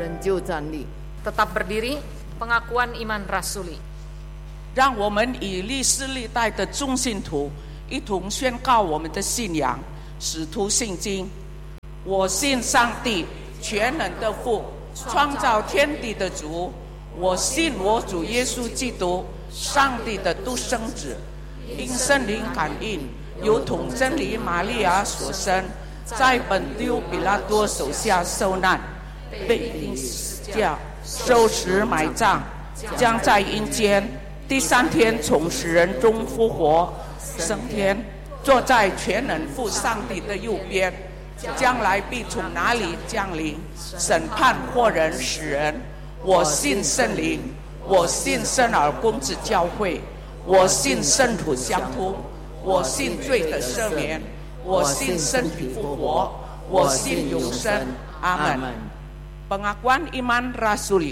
仍旧站立。 Tetap berdiri, pengakuan iman rasuli. 让我们以历世历代的众信徒一同宣告我们的信仰。使徒信经：我信上帝，全能的父，创造天地的主。我信我主耶稣基督，上帝的独生子，因圣灵感应，由童真理玛利亚所生，在本丢比拉多手下受难，被钉十字架，受死埋葬，将在阴间第3天从死人中复活，升天，坐在全能父上帝的右边，将来必从哪里降临，审判活人死人。我信圣灵，我信圣而公之教会，我信圣徒相通，我信罪的赦免，我信身体复活，我信永生。阿门。Pengakuan iman rasuli.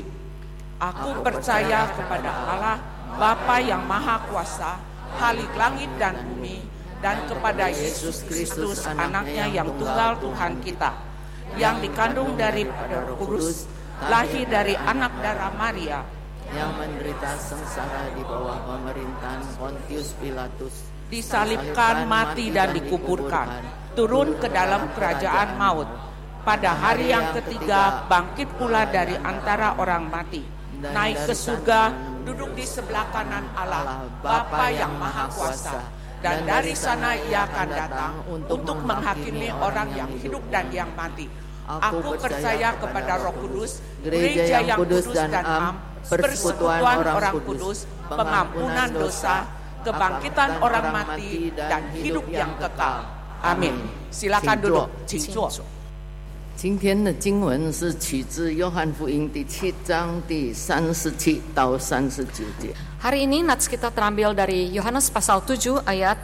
Aku percaya kepada Allah, Bapa yang Maha Kuasa, Khalik langit dan bumi, dan kepada Yesus Kristus, anaknya yang tunggal Tuhan kita, yang dikandung dari Roh Kudus, lahir dari anak darah Maria, yang menderita sengsara di bawah pemerintahan Pontius Pilatus, disalibkan, mati dan dikuburkan, turun ke dalam kerajaan maut, pada hari yang ketiga bangkit pula dari antara orang mati, naik ke surga, duduk di sebelah kanan Allah, Bapa yang Maha Kuasa, dan dari sana ia akan datang untuk menghakimi orang yang hidup dan yang mati. Aku percaya kepada Roh Kudus, gereja yang kudus dan am, persekutuan orang kudus, pengampunan dosa, kebangkitan orang mati, dan hidup yang kekal. Amin. Silakan duduk, 请坐。 今天的经文是取自约翰福音第7章第37到39节。 Hari ini nats kita terambil dari Yohanes pasal 7 ayat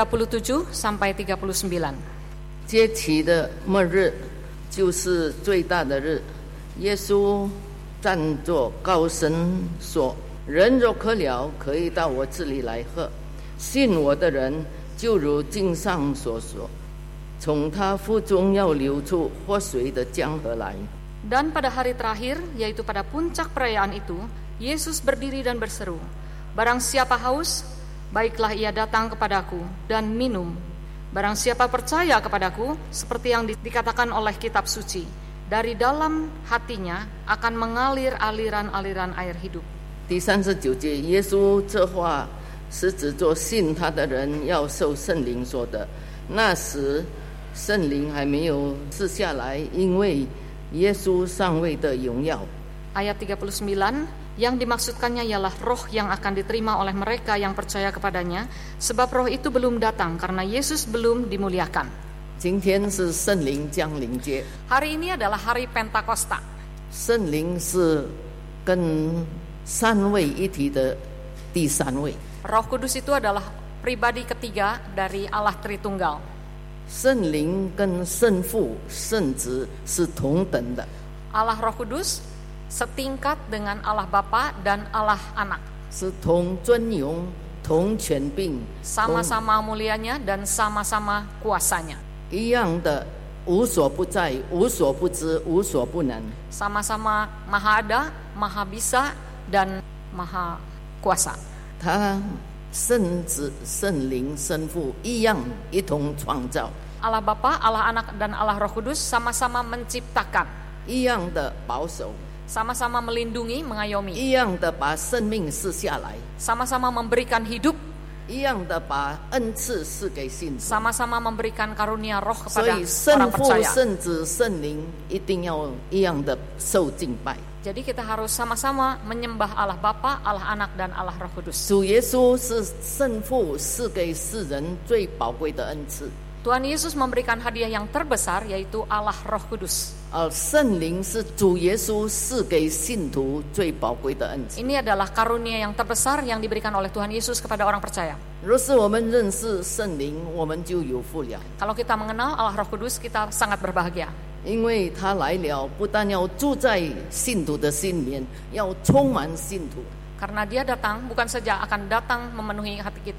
37 sampai 39. 节期的末日就是最大的日，耶稣站着高声说：“人若渴了，可以到我这里来喝。信我的人，就如经上所说，从他腹中要流出活水的江河来。” Dan pada hari terakhir, yaitu pada puncak perayaan itu, Yesus berdiri dan berseru, "Barang siapa haus, baiklah ia datang kepadaku dan minum. Barang siapa percaya kepadaku, seperti yang dikatakan oleh kitab suci, dari dalam hatinya akan mengalir aliran-aliran air hidup." 第39节，耶稣这话是指着信他的人要受圣灵说的。那时圣灵还没有赐下来，因为耶稣尚未得荣耀。 Ayat 39, yang dimaksudkannya ialah roh yang akan diterima oleh mereka yang percaya kepadanya, sebab roh itu belum datang karena Yesus belum dimuliakan. 今天是圣灵降临节， Hari ini adalah hari Pentakosta. 圣灵是跟三位一体的第三位。 Roh Kudus itu adalah pribadi ketiga dari Allah Tritunggal. 圣灵跟圣父、圣子是同等的。 Allah Roh Kudus setingkat dengan Allah Bapa dan Allah Anak. 是同尊荣、同权柄、 Sama-sama mulianya dan sama-sama kuasanya. 一样的，无所不在、无所不知、无所不能。 Sama-sama maha ada, maha bisa, dan maha kuasa. 他圣子、圣灵、圣父一样一同创造， Allah Bapa, Allah Anak, dan Allah Roh Kudus sama-sama menciptakan, 一样的保守， sama-sama melindungi, mengayomi, 一样的把生命赐下来， sama-sama memberikan hidup, 一样的把恩赐赐给信徒。 sama-sama memberikan karunia roh 所 kepada 以圣 orang 父、 percaya. 圣子、圣灵一定要一样的受敬拜。 Jadi kita harus sama-sama menyembah Allah Bapa, Allah Anak, dan Allah Roh Kudus. 主耶稣是圣父赐给世人最宝贵的恩赐， Tuhan Yesus memberikan hadiah yang terbesar, yaitu Allah Roh Kudus. 而圣灵是主耶稣赐给信徒最宝贵的恩赐。 Ini adalah karunia yang terbesar yang diberikan oleh Tuhan Yesus kepada orang percaya. 若是我们认识圣灵，我们就有福了， Kalau kita mengenal Allah Roh Kudus, kita sangat berbahagia. 因为他来了，不但要住在信徒的心里面，要充满信徒。 Karena dia datang, bukan saja akan datang memenuhi hati kita,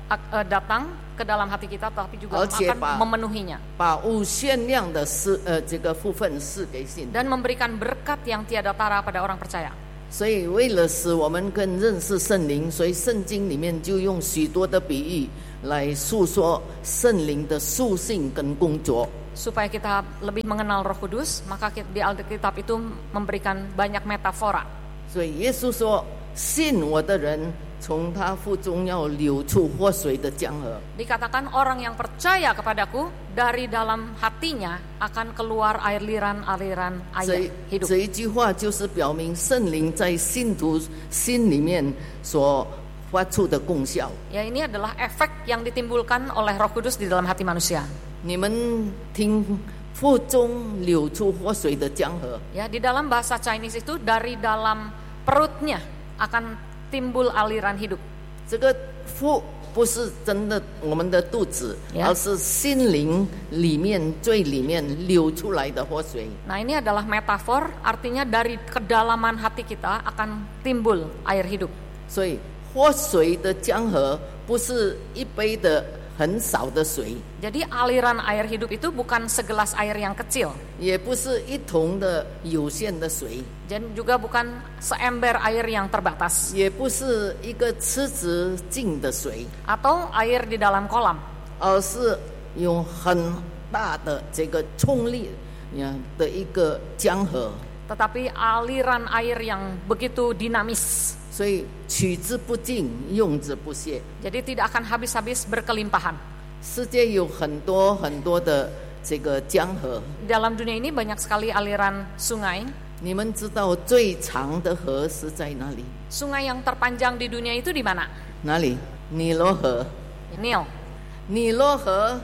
datang ke dalam hati kita, tapi juga 而且 akan memenuhinya 把无限量的这个福分赐给信徒。 dan memberikan berkat yang tiada tara pada orang percaya. 所以为了使我们更认识圣灵，所以圣经里面就用许多的比喻来诉说圣灵的属性跟工作。 Supaya kita lebih mengenal Roh Kudus, maka di Alkitab itu memberikan banyak metafora. 所以耶稣说：“信我的人，从他腹中要流出活水的江河。” Dikatakan orang yang percaya kepadaku, dari dalam hatinya akan keluar aliran-aliran air 这 hidup. 一句话就是表明圣灵在信徒心里面所发出的功效。 Ya, ini adalah efek yang ditimbulkan oleh Roh Kudus di dalam hati manusia. 你们听，腹中流出活水的江河。 Ya, di dalam bahasa Chinese itu dari dalam perutnya akan timbul aliran hidup. 这个腹不是真的我们的肚子， Yeah. 而是心灵里面最里面流出来的活水。 Nah, ini adalah metafor, artinya dari kedalaman hati kita akan timbul air hidup. 所以活水的江河不是一杯的很少的水， Jadi aliran air hidup itu bukan segelas air yang kecil, 也不是一桶的有限的水， dan juga bukan seember air yang terbatas, 也不是一个池子静的水， atau air di dalam kolam, 而是有很大的这个冲力的一个江河。 tetapi aliran air yang begitu dinamis. 所以取之不尽，用之不竭。 Jadi tidak akan habis-habis berkelimpahan. 世界有很多很多的这个江河， Dalam dunia ini banyak sekali aliran sungai. 你们知道最长的河是在哪里？ Sungai yang terpanjang di dunia itu di mana? 哪里？尼罗河。 Nil. 尼罗河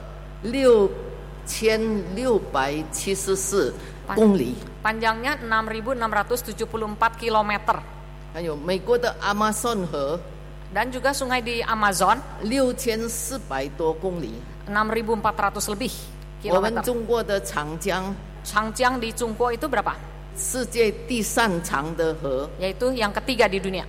6674公里， Panjangnya 6.674 kilometer. 还有美国的亚马逊河 Dan juga sungai di Amazon 6400多公里， 6.400 lebih 我们 kilometer. 中国的长江， Changjiang di Chungkuo itu berapa? 世界第3长的河 Yaitu yang ketiga di dunia,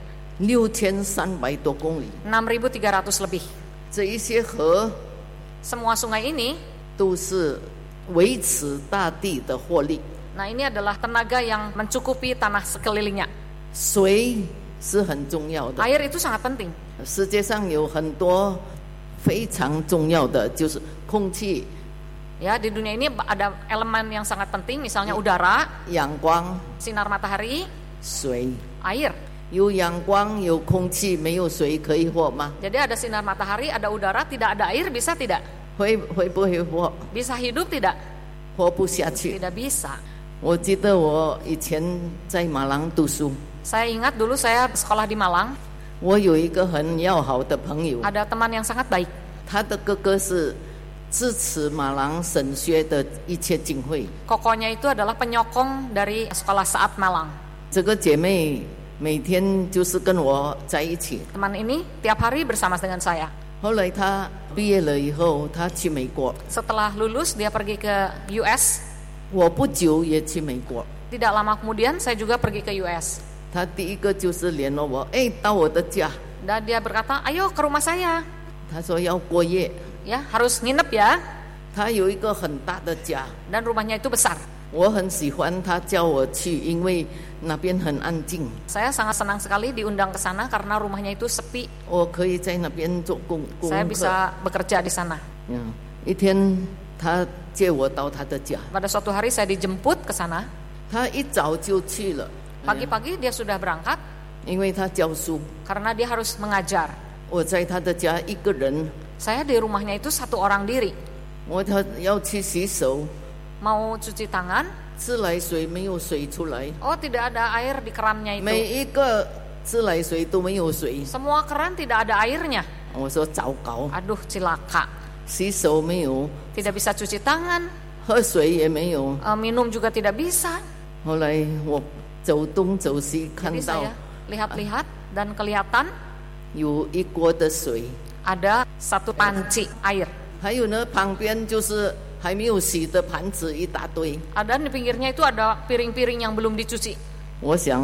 6300多公里。 6.300 lebih. 这一些河 Semua sungai ini, 都是维持大地的活力。 nah ini adalah tenaga yang mencukupi tanah sekelilingnya. 水是很重要的， Air itu sangat penting. 世界上有很多非常重要的，就是空气、 Ya, di dunia ini ada elemen yang sangat penting, misalnya udara, 阳光、 sinar matahari, 水。 air. 有阳光，有空气，没有水可以活吗？ Jadi ada sinar matahari, ada udara, tidak ada air, bisa tidak? 会不会活？ Bisa hidup tidak? 活不下去。 Tidak bisa. 我记得我以前在马郎读书， Saya ingat dulu saya sekolah di Malang, 我有一个很要好的朋友， ada teman yang sangat baik. 他的哥哥是支持马郎神学的一切经会。 Kokonya itu adalah penyokong dari sekolah Saat Malang. 这个姐妹每天就是跟我在一起。 Teman ini tiap hari bersama dengan saya. 后来她毕业了以后，她去美国， Setelah lulus dia pergi ke US. 我不久也去美国。 Tidak lama kemudian saya juga pergi ke US. 她第一个就是联络我，到我的家。 Dan dia berkata, ayo ke rumah saya. 她说要过夜， Ya, harus nginep ya. 她有一个很大的家。 Dan rumahnya itu besar. 我很喜欢他叫我去，因为那边很安静， Saya sangat senang sekali diundang ke sana karena rumahnya itu sepi. 我可以在那边做功 Saya 课。 bisa bekerja di sana. 一天他接我到他的家， Pada suatu hari saya dijemput ke sana. 他一早就去了， Pagi-pagi dia sudah berangkat 因为他教书。 karena dia harus mengajar. 我在他的家一个人， Saya di rumahnya itu satu orang diri. 我要去洗手， Mau cuci tangan, 自来水没有水出来， oh tidak ada air di kerannya 每 itu. 一个自来水都没有水。 Semua keran tidak ada airnya. 我说糟糕， Aduh, cilaka. 洗手没有， Tidak bisa cuci tangan, 喝水也没有。 minum juga tidak bisa. 后来我走东走西，看 Jadi 到 saya lihat-lihat dan kelihatan 有一锅的水。 ada satu panci air. 还有呢，旁边就是还没有洗的盘子一大堆。 Dan di pinggirnya itu ada piring-piring yang belum dicuci. 我想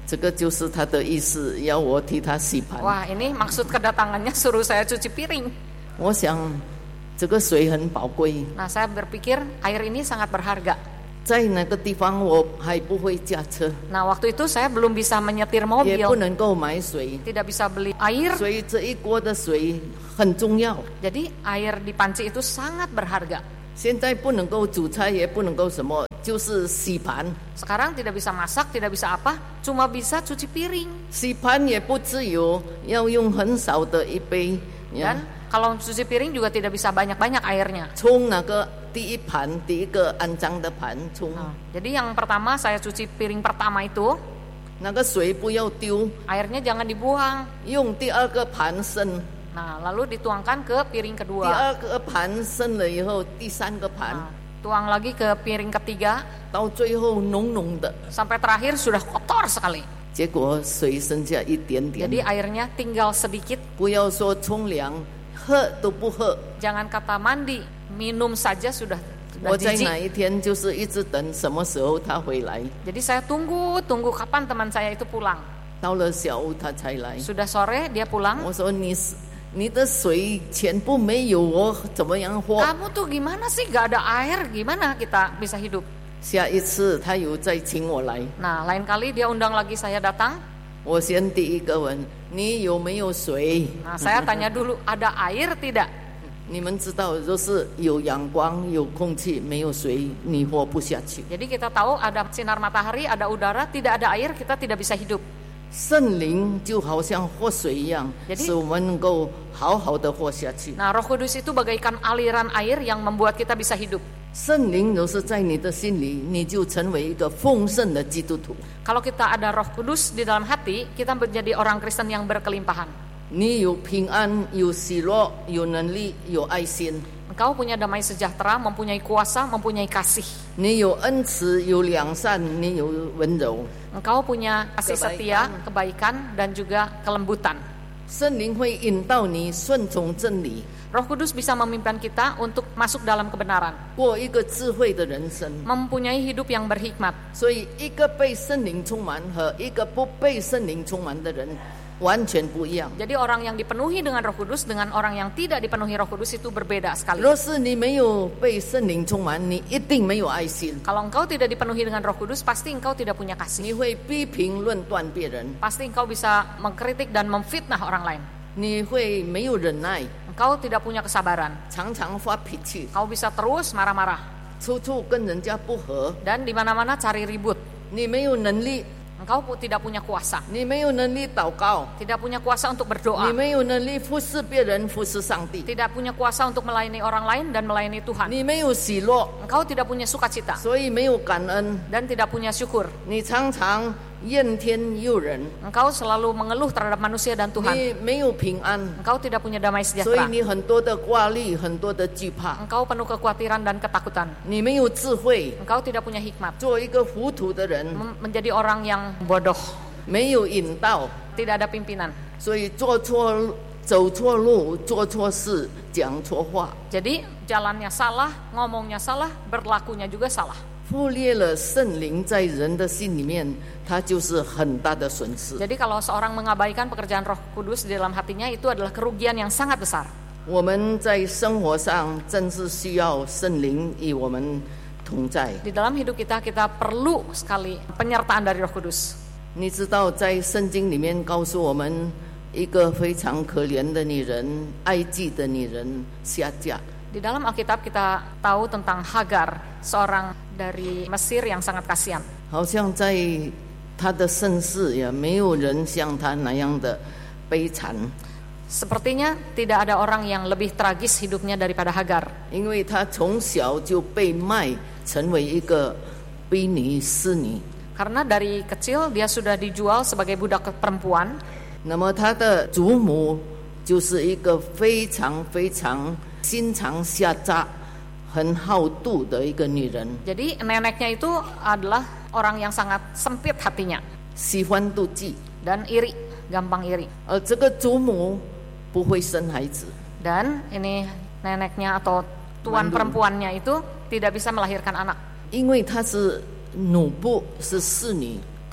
这个就是他的意思，要我替他洗盘。 Wah, ini maksud kedatangannya suruh saya cuci piring. 我想这个水很宝贵， Nah, saya berpikir air ini sangat berharga. 在那个地方我还不会驾车， Nah, waktu itu saya belum bisa menyetir 也 mobil, 不能够买水， tidak bisa beli air. 所以这一锅的水很重要。 Jadi air di panci itu sangat berharga. 现在不能够煮菜，也不能够什么，就是洗盘。 Sekarang tidak bisa masak, tidak bisa apa, cuma bisa cuci piring. 洗盘也不自由，要用很少的一杯， Dan kalau cuci piring juga tidak bisa banyak-banyak airnya. 冲那个第一盘，第一个肮脏的盘冲， Jadi yang pertama saya cuci piring pertama itu, 那个水不要丢， airnya jangan dibuang. 用第二个盘渗， Nah, lalu dituangkan ke piring 第 kedua. 二个盘渗了以后，第三个盘， Tuang lagi ke piring ketiga, 到最后浓浓的， sampai terakhir sudah kotor sekali. 结果水剩下一点点。 Jadi airnya tinggal sedikit. 不要说冲凉，喝都不喝。 Jangan kata mandi, minum saja sudah 我在 jijik. 哪一天就是一直等什么时候他回来， Jadi saya tunggu kapan teman saya itu pulang. 到了下午他才来。 Sudah sore dia pulang. 我说你的水全部没有，我怎么样活？ Kamu tuh gimana sih, gak ada air, gimana kita bisa hidup? 下一次他又再请我来， Nah, lain kali dia undang lagi saya datang. 我先第一个问你有没有水？ Nah, saya tanya dulu, ada air tidak? 你们知道，就是有阳光、有空气，没有水，你活不下去。 Jadi kita tahu ada sinar matahari, ada udara, tidak ada air, kita tidak bisa hidup. 圣灵就好像活水一样， Jadi- 使我们能够好好的活下去。 Nah, Roh Kudus itu bagaikan aliran air yang membuat kita bisa hidup. 圣灵若是在你的心里，你就成为一个丰盛的基督徒。 Kalau kita ada Roh Kudus di dalam hati, kita menjadi orang Kristen yang berkelimpahan. 你有平安，有喜乐，有能力，有爱心。 Engkau punya damai sejahtera, mempunyai kuasa, mempunyai kasih. 你有恩慈，有良善，你有温柔。 Engkau punya kasih setia, kebaikan, dan juga kelembutan. 圣灵会引导你顺从真理， Roh Kudus bisa memimpin kita untuk masuk dalam kebenaran, 过一个智慧的人生。 mempunyai hidup yang berhikmat. 所以，一个被圣灵充满和一个不被圣灵充满的人完全不一样。 Jadi orang yang dipenuhi dengan Roh Kudus dengan orang yang tidak dipenuhi Roh Kudus itu berbeda sekali. 若是你没有被圣灵充满，你一定没有爱心， Kalau engkau tidak dipenuhi dengan Roh Kudus, pasti engkau tidak punya kasih. 你会批评论断别人， Pasti engkau bisa mengkritik dan memfitnah orang lain. 你会没有忍耐， Engkau tidak punya kesabaran. 常常发脾气， Kau bisa terus marah-marah 处处跟人家不和， dan di mana-mana cari ribut. 你没有能力， Engkau tidak punya kuasa, 你没有能力祷告， tidak punya kuasa untuk 你 berdoa, 没有能力服侍别人，服侍上帝， tidak punya kuasa untuk melayani orang lain dan melayani Tuhan. 你没有喜乐， Engkau tidak punya sukacita 所以没有感恩， dan tidak punya syukur. 你常常怨天尤人， Engkau selalu mengeluh terhadap manusia dan Tuhan. 你没有平安， Engkau tidak punya damai 所以 sejahtera. 你很多的挂虑，很多的惧怕， Engkau penuh kekhawatiran dan ketakutan. 你没有智慧， Engkau tidak punya hikmat. 做一个糊涂的人， Menjadi orang yang bodoh, 没有引导， tidak ada pimpinan. 所以走错路，做错事，讲错话， Jadi jalannya salah, ngomongnya salah, berlakunya juga salah. 忽略了圣灵在人的心里面，它就是很大的损失。 Jadi kalau seorang mengabaikan pekerjaan Roh Kudus di dalam hatinya, itu adalah kerugian yang sangat besar. 我们在生活上真是需要圣灵与我们同在。 Di dalam hidup kita, kita perlu sekali penyertaan dari Roh Kudus. 你知道，在圣经里面告诉我们，一个非常可怜的女人，埃及的女人下嫁。 Di dalam Alkitab kita tahu tentang Hagar, seorang dari Mesir yang sangat kasihan. 好像在她的身世也没有人像她那样的悲惨， Sepertinya tidak ada orang yang lebih tragis hidupnya daripada Hagar. 因为她从小就被卖成为一个婢女、侍女。 Karena dari kecil dia sudah dijual sebagai budak perempuan. 那么她的祖母就是一个非常非常心肠狭窄、很好妒的一个女人， Jadi neneknya itu adalah orang yang sangat sempit hatinya 喜欢妒忌。 dan iri, gampang iri. 这个祖母不会生孩子， Dan ini neneknya atau tuan Mandu. perempuannya itu tidak bisa melahirkan anak. 因为她是奴仆，是侍女，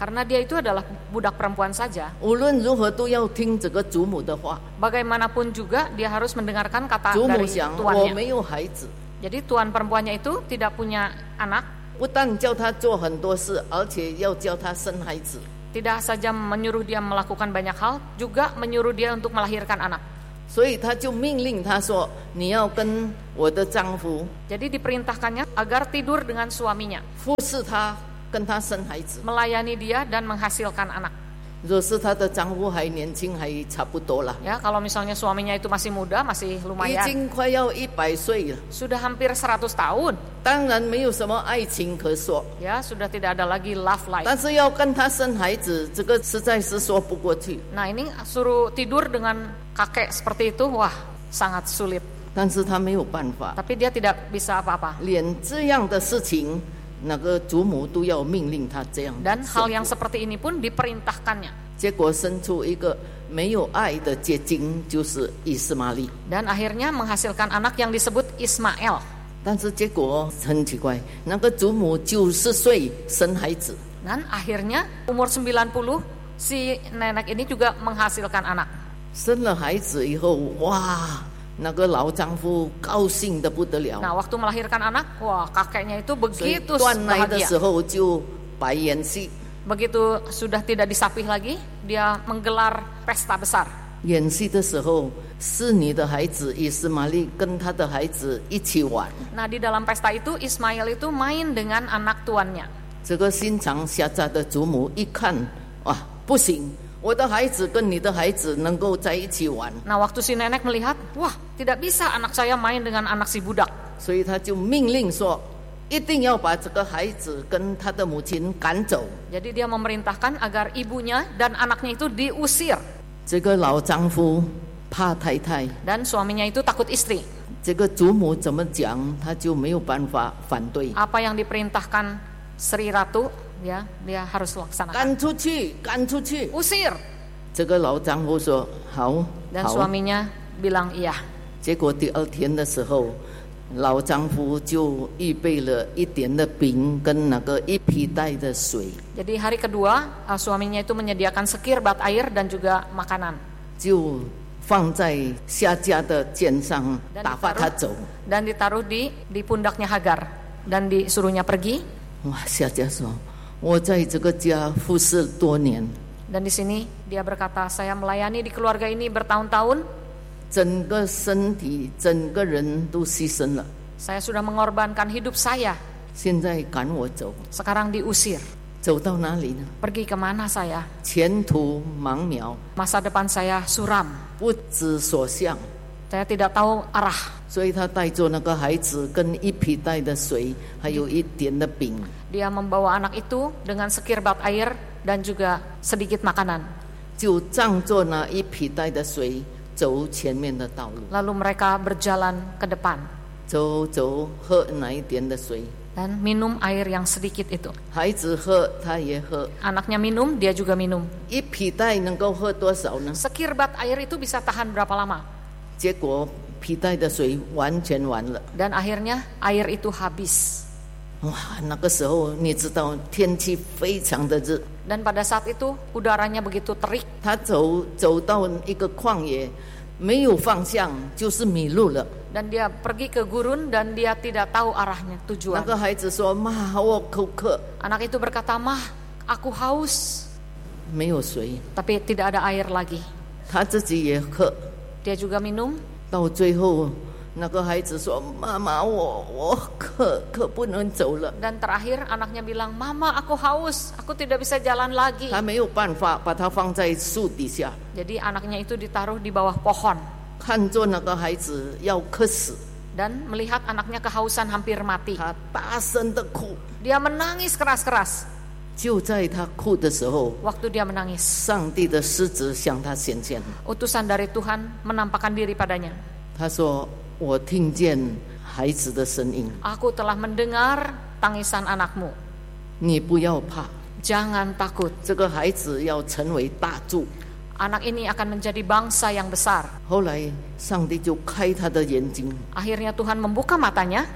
Karena dia itu adalah budak perempuan saja. 无论如何都要听这个祖母的话。 Bagaimanapun juga dia harus mendengarkan kata 祖母 dari 想，我 tuannya. 没有孩子， Jadi tuan perempuannya itu tidak punya anak, 不但叫他做很多事，而且要叫他生孩子。 tidak saja menyuruh dia melakukan banyak hal, juga menyuruh dia untuk melahirkan anak. 所以他就命令他说：“你要跟我的丈夫 Jadi diperintahkannya agar tidur dengan suaminya, 服侍他，跟他生孩子。 melayani dia dan menghasilkan anak. 若是他的丈夫还年轻，还差不多了， Ya, kalau misalnya suaminya itu masih muda, masih 已 lumayan, 经快要100岁了， sudah hampir 100 tahun, 当然没有什么爱情可说。 ya sudah tidak ada lagi love life. 但是要跟他生孩子，这个实在是说不过去。 Nah, ini suruh tidur dengan kakek seperti itu, wah, sangat sulit. 但是他没有办法， Tapi dia tidak bisa apa-apa. 连这样的事情，那个祖母都要命令他这样 Dan 生 hal 活 yang seperti ini pun diperintahkannya. 结果生出一个没有爱的结晶，就是以斯玛利。 Dan akhirnya menghasilkan anak yang disebut Ismail. 但是结果很奇怪，那个祖母90岁生孩子， Dan akhirnya umur 90 si nenek ini juga menghasilkan anak. 生了孩子以后，哇，那个老丈夫高兴得不得了。 Nah, waktu melahirkan anak, wah, kakeknya itu 所以 begitu 断奶的 bahagia. 时候就摆演戏， Begitu sudah tidak disapih lagi, dia menggelar pesta besar. 演戏的时候是你的孩子以斯玛利跟他的孩子一起玩。 Nah, di dalam pesta itu Ismail itu main dengan anak tuannya. 这个心肠狭窄的祖母一看，哇，不行，我的孩子跟你的孩子能够在一起玩， Nah, waktu si nenek melihat, wah, tidak bisa anak saya main dengan anak si budak. 所以他就命令说，一定要把这个孩子跟他的母亲赶走。 Jadi dia memerintahkan agar ibunya dan anaknya itu diusir. 这个老丈夫怕太太， Dan suaminya itu takut istri. 这个祖母怎么讲，他就没有办法反对， Apa yang diperintahkan Sri Ratu, ya, dia harus laksanakan. 赶出去，赶出去。 Usir. 这个老丈夫说好， Dan 好。 suaminya bilang iya. 结果第二天的时候，老丈夫就预备了一点的饼跟那个一皮带的水， Jadi hari kedua, suaminya itu menyediakan sekirbat air dan juga makanan. 就放在夏家的肩上， Dan 打发他走。 dan ditaruh di pundaknya Hagar dan disuruhnya pergi. 哇，夏家说：“我在这个家服侍多年， Dan di sini dia berkata, saya melayani di keluarga ini bertahun-tahun. 整个身体、整个人都牺牲了， Saya sudah mengorbankan hidup saya. 现在赶我走， Sekarang diusir. 走到哪里呢？ Pergi kemana saya? 前途茫渺， Masa depan saya suram. 不知所向。” Saya tidak tahu arah. 所以他带着那个孩子跟一皮带的水，还有一点的饼， Dia membawa anak itu dengan sekirbat air dan juga sedikit makanan. 就仗着那一皮带的水走前面的道路， Lalu mereka berjalan ke depan 走走喝那一点的水， dan minum air yang sedikit itu. 孩子喝他也喝， Anaknya minum, dia juga minum. 一皮带能够喝多少呢？ Sekirbat air itu bisa tahan berapa lama? 结果皮带的水完全完了。 Dan akhirnya air itu habis. 哇，那个时候你知道天气非常的热， Dan pada saat itu udaranya begitu terik. 他走到一个旷野，没有方向，就是迷路了。 Dan dia pergi ke gurun dan dia tidak tahu arahnya, 那 tujuan. 个孩子说：“妈，我口渴， Anak itu berkata, "Mah, aku haus." 没有水。” Tapi tidak ada air lagi. 他自己也渴， Dia juga minum. 到最后那个孩子说：“妈妈，我渴不能走了。 Dan terakhir anaknya bilang, "Mama, aku haus. Aku tidak bisa jalan lagi." 他没有办法把他放在树底下， Jadi anaknya itu ditaruh di bawah pohon. 看着那个孩子要渴死， Dan melihat anaknya kehausan hampir mati. 他大声的哭。 Dia menangis keras-keras. 就在他哭的时候， Waktu dia menangis, 上帝的狮子向他显现。 utusan dari Tuhan menampakkan diri padanya. 他说：“我听见孩子的声音， Aku telah mendengar tangisan anakmu. 你不要怕， Jangan takut. 这个孩子要成为大柱。” Anak ini akan menjadi bangsa yang besar. 后来上帝就开他的眼睛， Akhirnya Tuhan membuka matanya.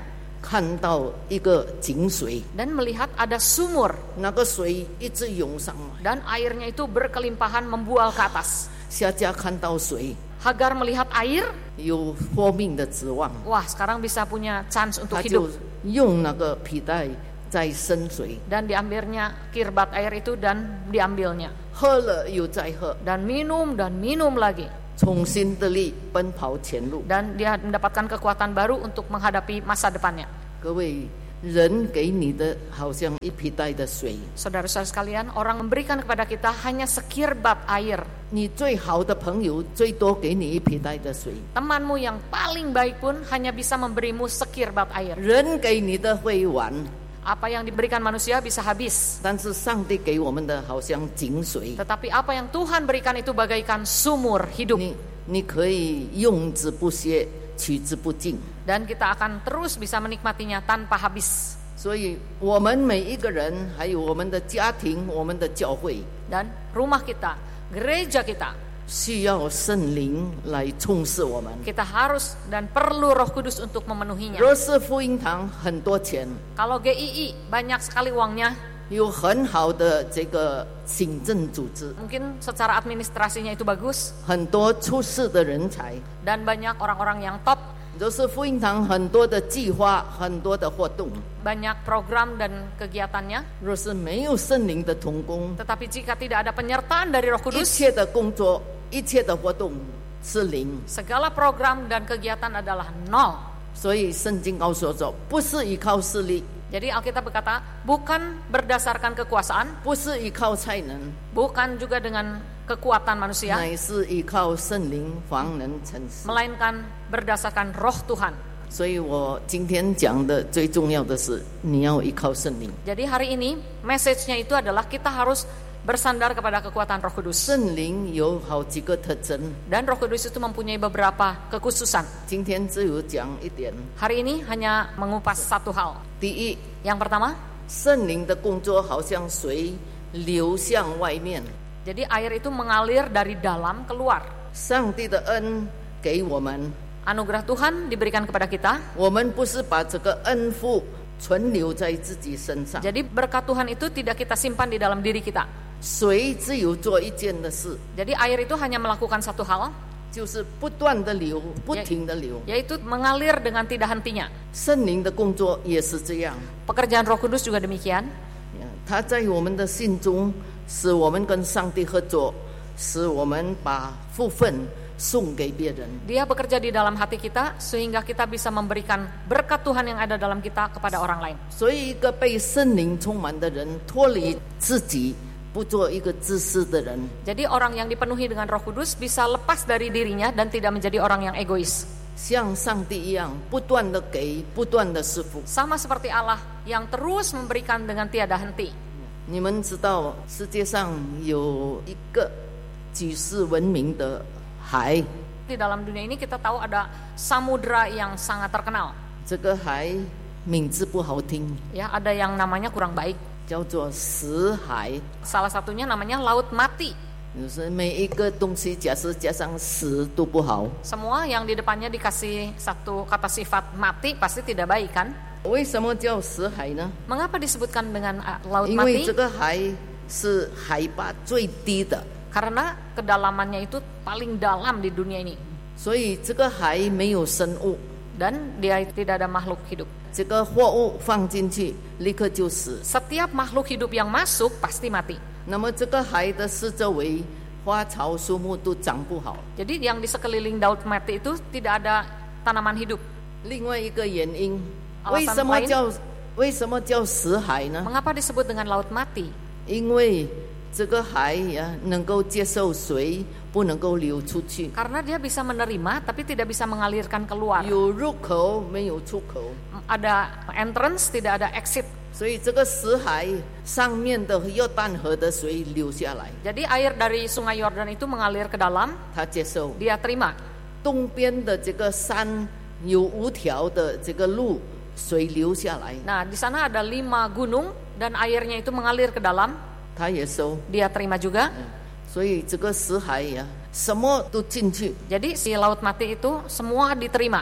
看到一个井水， dan melihat ada sumur 那个水一直涌上来。 dan airnya itu berkelimpahan membual ke atas. 夏甲看到水 Hagar melihat air, 有活命的指望， wah sekarang bisa punya chance untuk 他就 hidup. 用那个皮带在生水， Dan diambilnya kirbat air itu dan diambilnya. 喝了又再喝， Dan minum lagi. 重新得力，奔跑前路。 Dan dia mendapatkan kekuatan baru untuk menghadapi masa depannya. 各位，人给你的好像一皮带的水， Saudara-saudara sekalian, orang memberikan kepada kita hanya sekirbat air. 你最好的朋友最多给你一皮带的水， Temanmu yang paling baik pun hanya bisa memberimu sekirbat air. 人给你的会完， Apa yang diberikan manusia bisa habis. 但是上帝给我们的好像井水， Tetapi apa yang Tuhan berikan itu bagaikan sumur hidup. 你可以用之不竭，取之不尽。 Dan kita akan terus bisa menikmatinya tanpa habis. 所以，我们每一个人，还有我们的家庭、我们的教会， Dan rumah kita, gereja kita, 需要圣灵来充实我们。 kita harus dan perlu Roh Kudus untuk memenuhinya. 若是福音堂很多钱， Kalau GII banyak sekali uangnya, 有很好的这个行政组织， mungkin secara administrasinya itu bagus 很多出色的人才。 dan banyak orang-orang yang top, 若是福音堂很多的计划、很多的活动， banyak program dan kegiatannya. 若是没有圣灵的同工， Tetapi jika tidak ada penyertaan dari Roh 一 Kudus, 切的工作、一切的活动是零。 segala program dan kegiatan adalah nol. 所以圣经告诉我说，不是依靠势力， Jadi Alkitab berkata, bukan berdasarkan kekuasaan, 不是依靠才能， bukan juga dengan kekuatan manusia, 乃是依靠圣灵方能成事。 melainkan berdasarkan Roh Tuhan. 所以我今天讲的最重要的是，你要依靠圣灵。 Jadi hari ini message-nya itu adalah kita harus bersandar kepada kekuatan Roh Kudus. 圣灵有好几个特征， Dan Roh Kudus itu mempunyai beberapa kekhususan. 今天只有讲一点。 Hari ini hanya mengupas satu hal. 第一， Yang pertama, 圣灵的工作好像水流向外面， jadi air itu mengalir dari dalam keluar. 上帝的恩给我们， Anugerah Tuhan diberikan kepada kita. 我们不是把这个恩福存留在自己身上， Jadi berkat Tuhan itu tidak kita simpan di dalam diri kita. 水只有做一件的事， Jadi air itu hanya melakukan satu hal, 就是不断的流，不停的流。 yaitu mengalir dengan tidak hentinya. 圣灵的工作也是这样， Pekerjaan Roh Kudus juga demikian. 他在我们的心中，使我们跟上帝合作，使我们把福分送给别人。 Dia bekerja di dalam hati kita sehingga kita bisa memberikan berkat Tuhan yang ada dalam kita kepada orang lain. 所以，一个被圣灵充满的人，脱离自己，不做一个自私的人。 Jadi orang yang dipenuhi dengan Roh Kudus bisa lepas dari dirinya dan tidak menjadi orang yang egois. 像上帝一样，不断的给，不断的施福。 Sama seperti Allah yang terus memberikan dengan tiada henti. 你们知道，世界上有一个举世闻名的海， Di dalam dunia ini kita tahu ada samudra yang sangat terkenal. 这个海名字不好听， Ya, ada yang namanya kurang baik. 叫做死海。 Salah satunya namanya Laut Mati. 就是每一个东西，假设加上死都不好。 Semua yang di depannya dikasih satu kata sifat mati pasti tidak baik kan? 为什么叫死海呢？ Mengapa disebutkan dengan Laut 因为 Mati? 这个海是海拔最低的， Karena kedalamannya itu paling dalam di dunia ini. 所以这个海没有生物， Dan dia tidak ada makhluk hidup. 这个货物放进去立刻就死。 Setiap makhluk hidup yang masuk pasti mati. 那么这个海的四周围花草树木都长不好。 Jadi yang di sekeliling Laut Mati itu tidak ada tanaman hidup. 另外一个原因， Alasan 为什么叫死海呢？ Mengapa disebut dengan Laut Mati? 因为这个海呀能够接受水，不能够流出去， Karena dia bisa menerima tapi tidak bisa mengalirkan keluar. 有入口没有出口。 Ada entrance, tidak ada exit. 所以这个死海上面的约旦河的水流下来， Jadi air dari sungai Yordan itu mengalir ke dalam, 他接受。 dia terima. 东边的这个山有无条的这个路，水流下来， Nah, di sana ada 5 gunung dan airnya itu mengalir ke dalam, 他也收。 dia terima juga. 所以这个死海呀，什么都进去。 Jadi si Laut Mati itu semua diterima.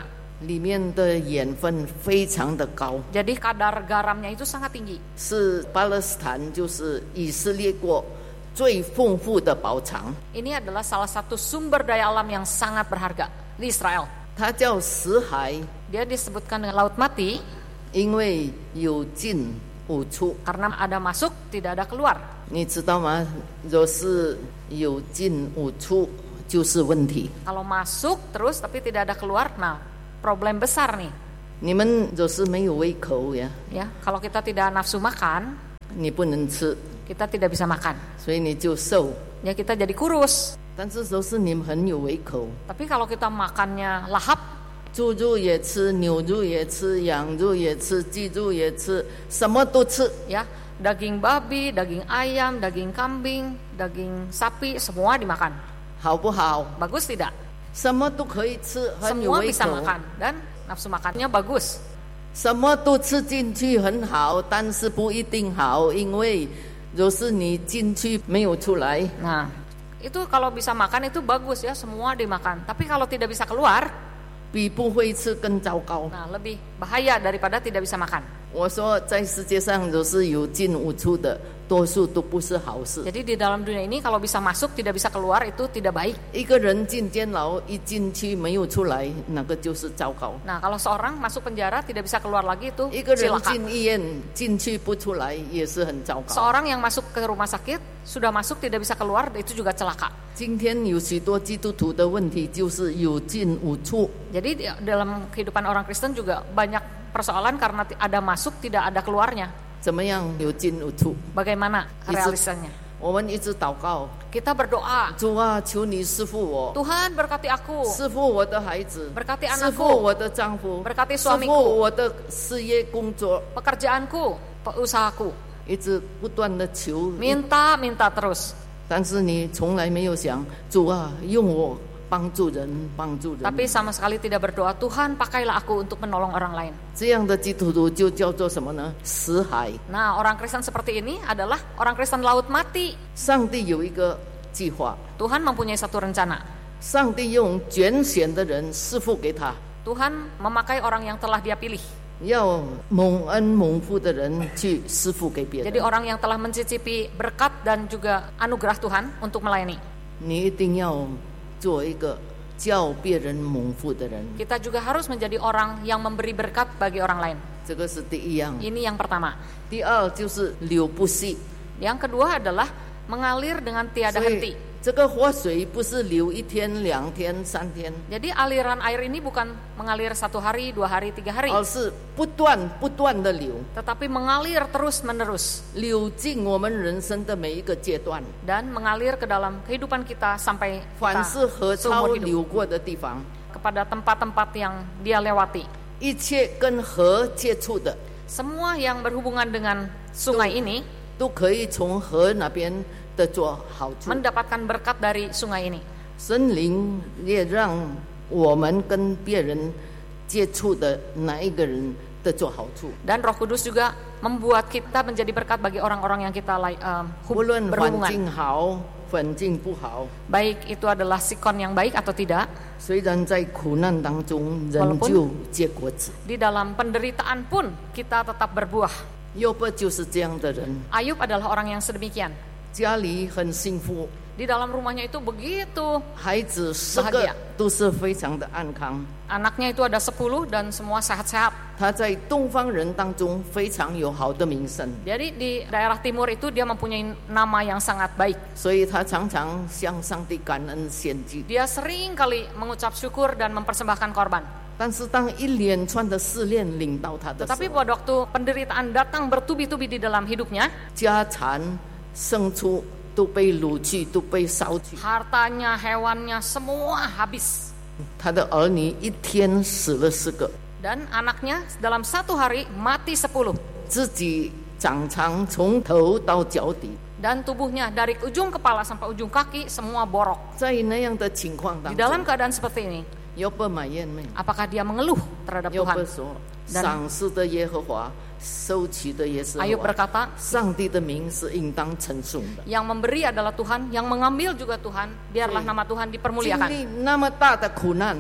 里面的盐分非常的高， Jadi kadar garamnya itu sangat tinggi. 是巴勒斯坦就是以色列国最丰富的宝藏。 Ini adalah salah satu sumber daya alam yang sangat berharga di Israel. 它叫死海， Dia disebutkan dengan laut mati 因为有进无出。 karena ada masuk tidak ada keluar. 你知道吗？若是有进无出，就是问题。 Kalau masuk terus tapi tidak ada keluar, nah problem besar nih. 你们若是没有胃口呀， Ya, kalau kita tidak nafsu makan, 你不能吃， kita tidak bisa makan. 所以你就瘦。 Ya kita jadi kurus. 但是若是你们很有胃口， Tapi kalau kita makannya lahap, 猪肉也吃，牛肉也吃，羊肉也吃，鸡肉也吃，什么都吃。 ya, daging babi, daging ayam, daging kambing, daging sapi, semua dimakan. 好不好？ Bagus tidak? 什么都可以吃，很有 Semua 胃 bisa 口。 makan dan nafsu makannya bagus. 什么都吃进去很好，但是不一定好，因为若是你进去没有出来， Nah, itu kalau bisa makan itu bagus ya, semua dimakan. Tapi kalau tidak bisa keluar, 比不会吃更糟糕。 nah lebih bahaya daripada tidak bisa makan. 我说，在世界上若是有进无出的，多数都不是好事。 Jadi di dalam dunia ini kalau bisa masuk tidak bisa keluar itu tidak baik. 一个人进监牢，一进去没有出来，那个就是糟糕。 Nah, kalau seorang masuk penjara tidak bisa keluar lagi itu 一个人 celaka. 进医院，进去不出来也是很糟糕。 Seorang yang masuk ke rumah sakit sudah masuk tidak bisa keluar itu juga celaka. 今天有许多基督徒的问题就是有进无出。 Jadi dalam kehidupan orang Kristen juga banyak persoalan karena ada masuk tidak ada keluarnya. 怎么样有进无出？ Bagaimana realisasinya? 我们一直祷告， Kita berdoa, 主啊，求你赐福我， Tuhan berkati aku, 赐福我的孩子， berkati 赐福 anakku, 我的丈夫， berkati 赐福 suamiku, 我的事业工作， pekerjaanku, usahaku. 一直不断的求， Minta terus. 但是你从来没有想，主啊，用我帮助人，帮助人。 Tapi sama sekali tidak berdoa, Tuhan pakailah aku untuk menolong orang lain. 这样的基督徒就叫做什么呢？死海。 Nah, orang Kristen seperti ini adalah orang Kristen laut mati. 上帝有一个计划， Tuhan mempunyai satu rencana. 上帝用拣选的人赐福给他， Tuhan memakai orang yang telah Dia pilih. 要蒙恩蒙福的人去赐福给别 Jadi 人。 orang yang telah mencicipi berkat dan juga anugerah Tuhan untuk melayani. 你一定要做一个叫别人蒙福的人， Kita juga harus menjadi orang yang memberi berkat bagi orang lain. 这个是第一样。 Ini yang pertama. 第二就是流不息， Yang kedua adalah mengalir dengan tiada 所 henti. 以这个活水不是流1天、2天、3天， Jadi aliran air ini bukan mengalir 1 hari, 2 hari, 3 hari, 而是不断的流， tetapi mengalir terus-menerus 流进我们人生的每一个阶段。 dan mengalir ke dalam kehidupan kita sampai 凡 kita 是河潮 seumur hidup, 流过的地方， kepada tempat-tempat yang dia lewati. 一切跟河接触的， Semua yang berhubungan dengan sungai ini 都可以从河那边得着好处。 mendapatkan berkat dari sungai ini. 神灵也让我们跟别人接触的哪一个人得着好处。 Dan Roh Kudus juga membuat kita menjadi berkat bagi orang-orang yang kita 无论环 berhubungan. 境好，环境不好， Baik itu adalah sikon yang baik atau tidak, 虽然在苦难当中，仍旧结果子。 di dalam penderitaan pun kita tetap berbuah. 约伯就是这样的人， Ayub adalah orang yang sedemikian. 家里很幸福， Di dalam rumahnya itu begitu, 孩子10 Bahagia 个都是非常的安康。 anaknya itu ada 10 dan semua sehat-sehat. 他在东方人当中非常有好的名声， Jadi di daerah timur itu dia mempunyai nama yang sangat baik. 所以他常常向上帝感恩献祭。 Dia sering kali mengucap syukur dan mempersembahkan korban. 但是当一连串的试炼领到他的时 Tetapi 候， pada waktu penderitaan datang bertubi-tubi di dalam hidupnya, 家产、牲畜都被掳去，都被烧去。 hartanya, hewannya semua habis. 他的儿女一天死了4个， Dan anaknya dalam 1 hari mati 10. 自己长长从头到脚底。 Dan tubuhnya dari ujung kepala sampai ujung kaki semua borok. 在那样的情况 Di 当 dalam 中， keadaan seperti ini, 约伯埋怨没？ apakah dia mengeluh terhadap 约伯 Tuhan? 说：“ dan 赏赐的耶和华，收取的也是 Ayub 耶和华。 berkata, 上帝的名是应当称颂的。 yang memberi adalah Tuhan, yang mengambil juga Tuhan, biarlah nama Tuhan 经 dipermuliakan. 历那么大的苦难，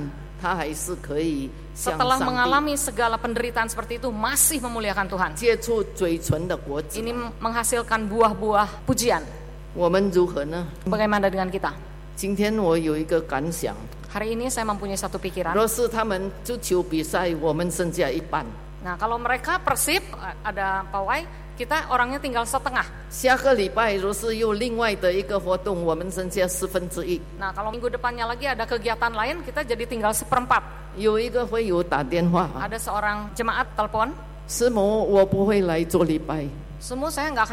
他还是可以向 setelah 上帝 mengalami segala penderitaan seperti itu masih memuliakan Tuhan. 结出嘴唇的果子。 Ini menghasilkan buah-buah pujian. 我们如何呢？ Bagaimana dengan kita? 今天我有一个感想， Hari ini saya mempunyai satu pikiran. 若是他们足球比赛，我们剩下一半， Nah, kalau mereka Persib ada pawai, kita orangnya tinggal setengah. 下个礼拜若是有另外的一个活动，我们剩下1/4。 Nah, kalau minggu depannya lagi ada kegiatan lain, kita jadi tinggal 1/4. 有一个会友打电话， Ada seorang jemaat telepon, 师母，我不会来做礼拜。 semua saya nggak akan